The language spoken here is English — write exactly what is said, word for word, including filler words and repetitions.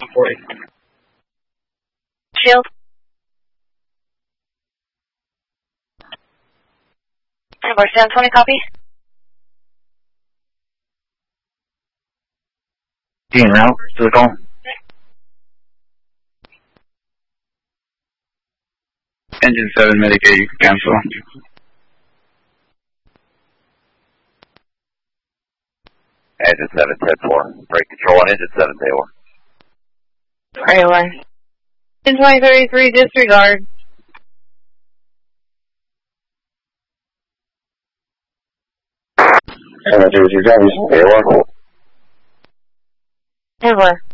forty. Shield. Number seven twenty, copy. Being route to the call. Engine seven, Medicaid, you can cancel. Engine seven, ten four. Brake control on engine seven, Taylor. Anyway. ten twenty thirty-three, disregard. Taylor. Taylor.